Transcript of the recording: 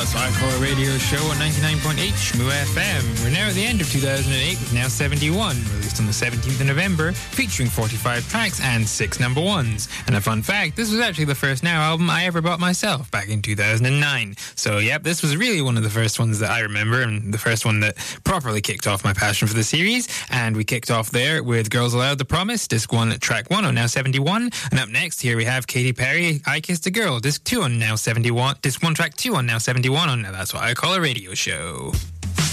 That's what I call a radio show on 99.8 Shmoo FM. We're now at the end of 2008 with Now 71, released on the 17th of November, featuring 45 tracks and 6 number ones. And a fun fact, this was actually the first Now album I ever bought myself back in 2009. So, yep, this was really one of the first ones that I remember, and the first one that properly kicked off my passion for the series. And we kicked off there with Girls Aloud The Promise, disc 1 track 1 on Now 71. And up next here we have Katy Perry, I Kissed a Girl, disc 2 on Now 71, disc 1 track 2 on Now 71 on Now That's What I Call a Radio Show.